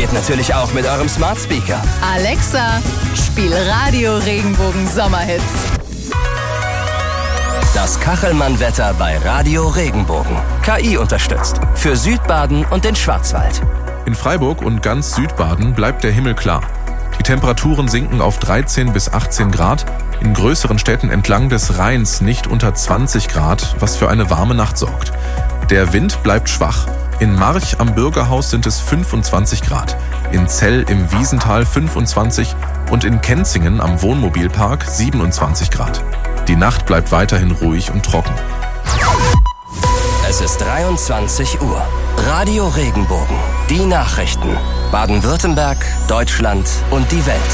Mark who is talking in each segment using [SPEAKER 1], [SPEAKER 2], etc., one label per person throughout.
[SPEAKER 1] geht natürlich auch mit eurem Smart Speaker.
[SPEAKER 2] Alexa, spiel Radio Regenbogen Sommerhits.
[SPEAKER 1] Das Kachelmann-Wetter bei Radio Regenbogen. KI unterstützt. Für Südbaden und den Schwarzwald.
[SPEAKER 3] In Freiburg und ganz Südbaden bleibt der Himmel klar. Die Temperaturen sinken auf 13 bis 18 Grad. In größeren Städten entlang des Rheins nicht unter 20 Grad, was für eine warme Nacht sorgt. Der Wind bleibt schwach. In March am Bürgerhaus sind es 25 Grad. In Zell im Wiesental 25 und in Kenzingen am Wohnmobilpark 27 Grad. Die Nacht bleibt weiterhin ruhig und trocken.
[SPEAKER 1] Es ist 23 Uhr. Radio Regenbogen. Die Nachrichten. Baden-Württemberg, Deutschland und die Welt.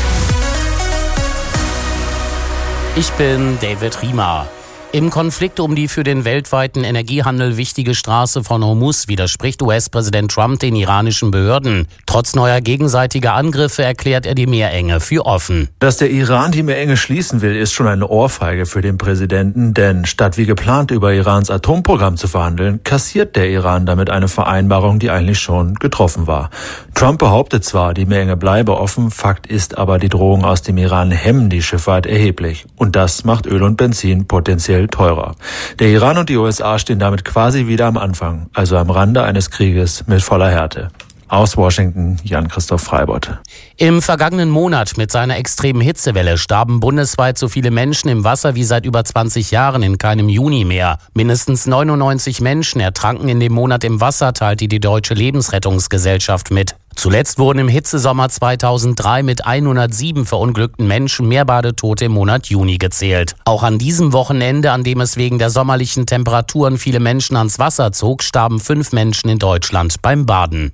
[SPEAKER 4] Ich bin David Riemer. Im Konflikt um die für den weltweiten Energiehandel wichtige Straße von Hormuz widerspricht US-Präsident Trump den iranischen Behörden. Trotz neuer gegenseitiger Angriffe erklärt er die Meerenge für offen.
[SPEAKER 5] Dass der Iran die Meerenge schließen will, ist schon eine Ohrfeige für den Präsidenten, denn statt wie geplant über Irans Atomprogramm zu verhandeln, kassiert der Iran damit eine Vereinbarung, die eigentlich schon getroffen war. Trump behauptet zwar, die Meerenge bleibe offen, Fakt ist aber, die Drohungen aus dem Iran hemmen die Schifffahrt erheblich. Und das macht Öl und Benzin potenziell teurer. Der Iran und die USA stehen damit quasi wieder am Anfang, also am Rande eines Krieges mit voller Härte. Aus Washington, Jan-Christoph Freibott.
[SPEAKER 4] Im vergangenen Monat mit seiner extremen Hitzewelle starben bundesweit so viele Menschen im Wasser wie seit über 20 Jahren in keinem Juni mehr. Mindestens 99 Menschen ertranken in dem Monat im Wasser, teilte die Deutsche Lebensrettungsgesellschaft mit. Zuletzt wurden im Hitzesommer 2003 mit 107 verunglückten Menschen mehr Badetote im Monat Juni gezählt. Auch an diesem Wochenende, an dem es wegen der sommerlichen Temperaturen viele Menschen ans Wasser zog, starben 5 Menschen in Deutschland beim Baden.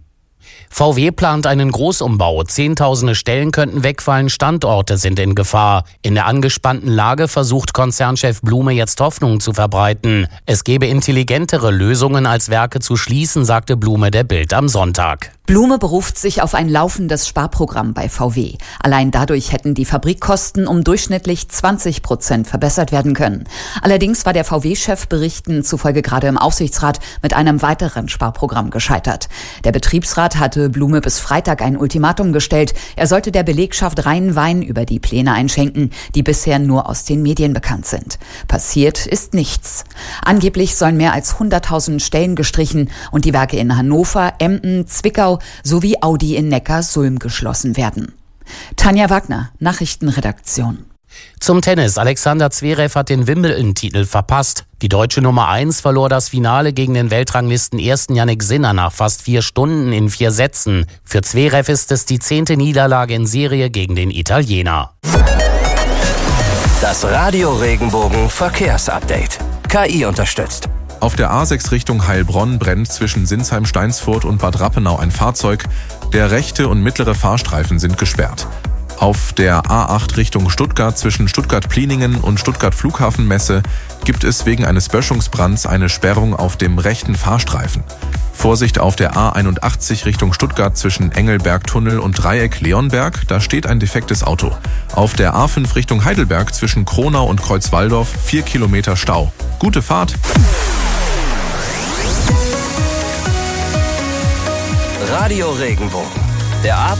[SPEAKER 4] VW plant einen Großumbau. Zehntausende Stellen könnten wegfallen, Standorte sind in Gefahr. In der angespannten Lage versucht Konzernchef Blume jetzt Hoffnung zu verbreiten. Es gebe intelligentere Lösungen, als Werke zu schließen, sagte Blume der Bild am Sonntag.
[SPEAKER 6] Blume beruft sich auf ein laufendes Sparprogramm bei VW. Allein dadurch hätten die Fabrikkosten um durchschnittlich 20% verbessert werden können. Allerdings war der VW-Chef Berichten zufolge gerade im Aufsichtsrat mit einem weiteren Sparprogramm gescheitert. Der Betriebsrat hatte Blume bis Freitag ein Ultimatum gestellt. Er sollte der Belegschaft reinen Wein über die Pläne einschenken, die bisher nur aus den Medien bekannt sind. Passiert ist nichts. Angeblich sollen mehr als 100.000 Stellen gestrichen und die Werke in Hannover, Emden, Zwickau sowie Audi in Neckarsulm geschlossen werden. Tanja Wagner, Nachrichtenredaktion.
[SPEAKER 4] Zum Tennis. Alexander Zverev hat den Wimbledon-Titel verpasst. Die deutsche Nummer 1 verlor das Finale gegen den Weltranglisten-Ersten Jannik Sinner nach fast 4 Stunden in 4 Sätzen. Für Zverev ist es die 10. Niederlage in Serie gegen den Italiener.
[SPEAKER 1] Das Radio Regenbogen Verkehrsupdate. KI unterstützt.
[SPEAKER 3] Auf der A6 Richtung Heilbronn brennt zwischen Sinsheim-Steinsfurt und Bad Rappenau ein Fahrzeug. Der rechte und mittlere Fahrstreifen sind gesperrt. Auf der A8 Richtung Stuttgart zwischen Stuttgart-Pliningen und Stuttgart-Flughafenmesse gibt es wegen eines Böschungsbrands eine Sperrung auf dem rechten Fahrstreifen. Vorsicht auf der A81 Richtung Stuttgart zwischen Engelberg-Tunnel und Dreieck Leonberg, da steht ein defektes Auto. Auf der A5 Richtung Heidelberg zwischen Kronau und Kreuzwaldorf 4 Kilometer Stau. Gute Fahrt!
[SPEAKER 1] Radio Regenbogen. Der